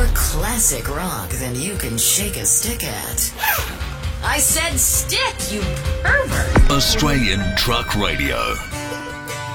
more classic rock than you can shake a stick at. I said stick, you pervert! Australian Truck Radio.